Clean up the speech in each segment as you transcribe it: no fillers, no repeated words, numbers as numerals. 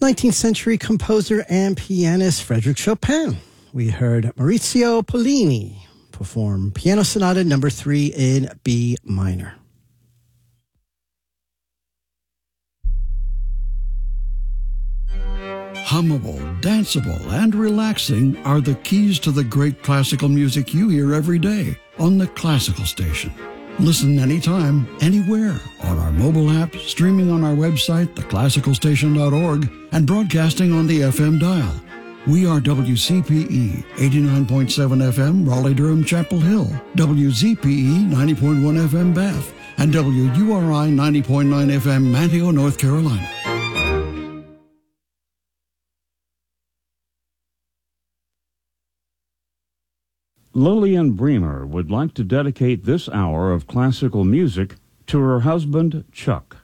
19th century composer and pianist Frédéric Chopin. We heard Maurizio Pollini perform Piano Sonata No. 3 in B minor. Hummable, danceable, and relaxing are the keys to the great classical music you hear every day on the Classical Station. Listen anytime, anywhere, on our mobile app, streaming on our website, theclassicalstation.org, and broadcasting on the FM dial. We are WCPE 89.7 FM, Raleigh-Durham, Chapel Hill, WZPE 90.1 FM, Bath, and WURI 90.9 FM, Manteo, North Carolina. Lillian Bremer would like to dedicate this hour of classical music to her husband, Chuck.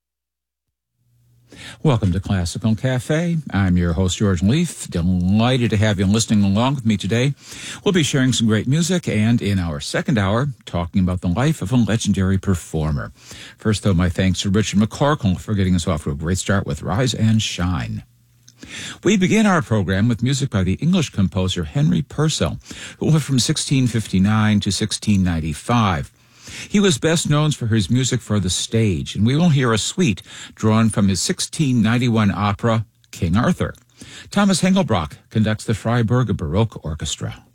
Welcome to Classical Cafe. I'm your host, George Leaf. Delighted to have you listening along with me today. We'll be sharing some great music, and in our second hour, talking about the life of a legendary performer. First, though, my thanks to Richard McCorkle for getting us off to a great start with Rise and Shine. We begin our program with music by the English composer Henry Purcell, who lived from 1659 to 1695. He was best known for his music for the stage, and we will hear a suite drawn from his 1691 opera, King Arthur. Thomas Hengelbrock conducts the Freiburg Baroque Orchestra.